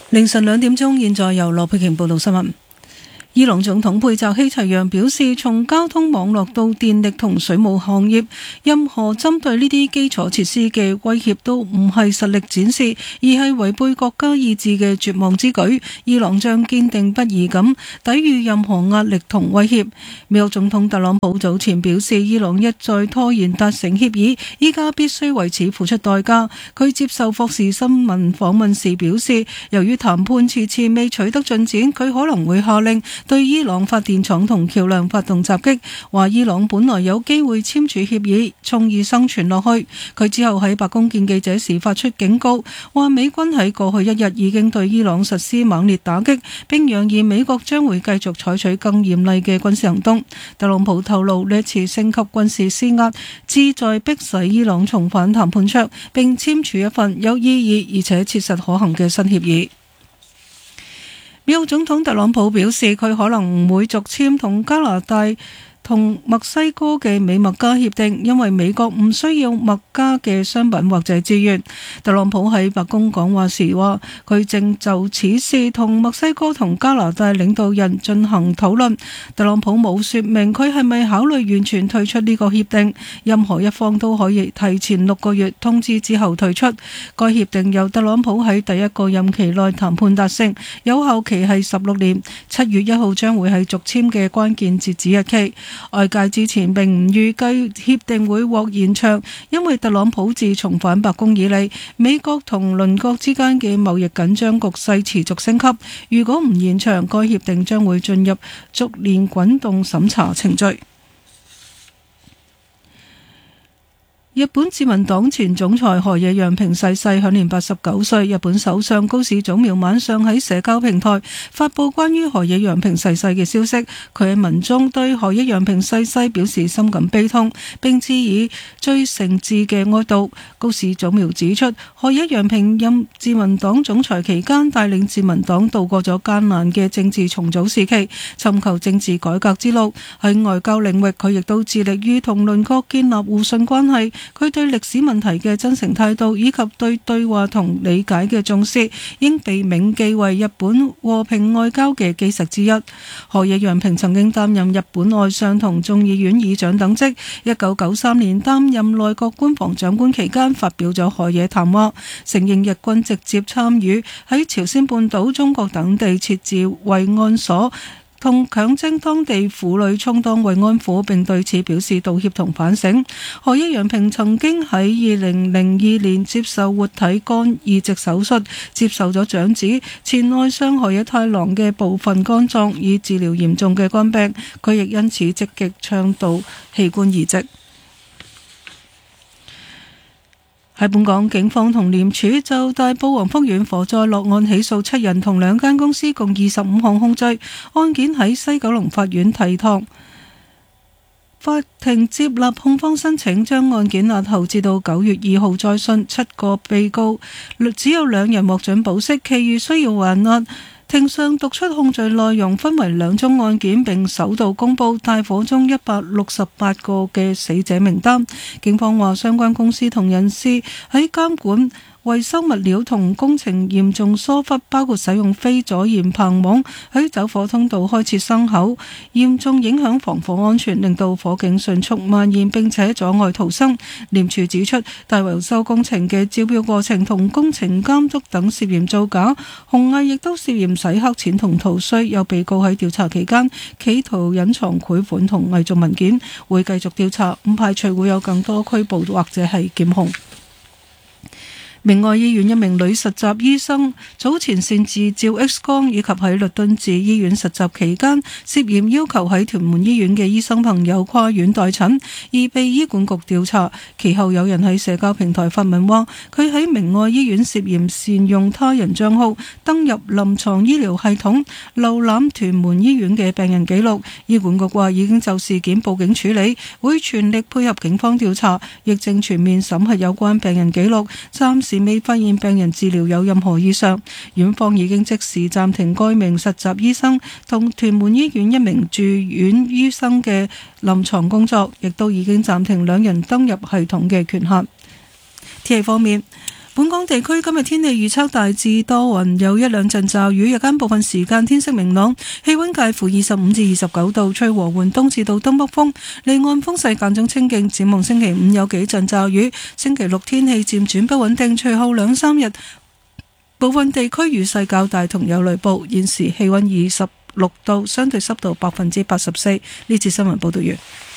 凌晨2點鐘，現在由羅佩瓊報道新聞。伊朗總統佩澤希齊揚表示，從交通網絡到電力同水務行業，任何針對呢啲基礎設施嘅威脅都唔係實力展示，而係違背國家意志嘅絕望之舉。伊朗將堅定不移咁抵禦任何壓力同威脅。美國總統特朗普早前表示，伊朗一再拖延達成協議，依家必須為此付出代價。佢接受霍士新聞訪問時表示，由於談判遲遲未取得進展，佢可能會下令對伊朗發電廠同橋樑發動襲擊，話伊朗本來有機會簽署協議，從而生存落去。佢之後喺白宮見記者時發出警告，話美軍喺過去1日已經對伊朗實施猛烈打擊，並揚言美國將會繼續採取更嚴厲嘅軍事行動。特朗普透露，呢一次升級軍事施壓，旨在迫使伊朗重返談判桌，並簽署一份有意義而且切實可行嘅新協議。美國總統特朗普表示，佢可能唔會續簽同加拿大同墨西哥嘅美墨加協定，因為美國唔需要墨加嘅商品或者資源。特朗普喺白宮講話時話，佢正就此事同墨西哥同加拿大領導人進行討論。特朗普冇說明佢係咪考慮完全退出呢個協定，任何一方都可以提前6個月通知之後退出。該協定由特朗普喺第一個任期內談判達成，有效期係16年，7月1號將會係續簽嘅關鍵截止日期。外界之前並唔預計協定會獲延長，因為特朗普自重返白宮以嚟，美國同鄰國之間嘅貿易緊張局勢持續升級。如果唔延長，該協定將會進入逐年滾動審查程序。日本自民黨前總裁河野洋平逝世，享年89歲。日本首相高市早苗晚上喺社交平台發布關於河野洋平逝世嘅消息，佢喺文中對河野洋平逝世表示深感悲痛，並致以最誠摯嘅哀悼。高市早苗指出，河野洋平任自民黨總裁期間，帶領自民黨度過咗艱難嘅政治重組時期，尋求政治改革之路。喺外交領域，佢亦都致力於同鄰國建立互信關係。佢對歷史問題嘅真誠態度以及對對話同理解嘅重視，應被銘記為日本和平外交嘅基石之一。河野洋平曾經擔任日本外相同眾議院議長等職。1993年擔任內閣官房長官期間，發表咗河野談話，承認日軍直接參與喺朝鮮半島、中國等地設置慰安所，同強徵當地婦女充當慰安婦，並對此表示道歉同反省。河野洋平曾經喺2002年接受活體肝移植手術，接受咗長子前內相河野太郎嘅部分肝臟，以治療嚴重嘅肝病。佢亦因此積極倡導器官移植。喺本港，警方同廉署就大埔宏福苑火災落案起訴7人同2間公司，共25項控罪。案件喺西九龍法院提堂，法庭接納控方申請，將案件押後至到9月2號再訊。7個被告只有2人獲准保釋，其餘需要還押。庭上讀出控罪內容，分為2宗案件，並首度公布大火中168個嘅死者名單。警方話，相關公司同人士喺監管、維修物料同工程嚴重疏忽，包括使用非阻燃棚網喺走火通道開設生口，嚴重影響防火安全，令到火警迅速蔓延，並且阻礙逃生。廉署指出，大維修工程嘅招標過程同工程監督等涉嫌造假，紅毅亦都涉嫌洗黑錢同逃稅。有被告喺調查期間企圖隱藏賄款同偽造文件，會繼續調查，唔排除會有更多拘捕或者係檢控。明愛醫院一名女實習醫生早前擅自照 X 光，以及喺律敦治醫院實習期間涉嫌要求喺屯門醫院嘅醫生朋友跨院代診，而被醫管局調查。其後有人喺社交平台發文話，佢喺明愛醫院涉嫌善用他人賬號登入臨床醫療系統，瀏覽屯門醫院嘅病人記錄。醫管局話已經就事件報警處理，會全力配合警方調查，亦正全面審核有關病人記錄，暫時未發現病人治療有任何異常。院方已經即時暫停該名實習醫生同屯門醫院一名住院醫生嘅臨床工作，亦都已經暫停2人登入系統嘅權限。天氣方面， 本港地區今日天氣預測大致多雲，有一兩陣驟雨，日間部分時間天色明朗，氣溫介乎25至29度，吹和緩東至到東北風，離岸風勢間中清勁。展望星期五有幾陣驟雨，星期六天氣漸轉不穩定，隨後兩三日部分地區雨勢較大同有雷暴。現時氣溫26度，相對濕度84%。呢節新聞報道完。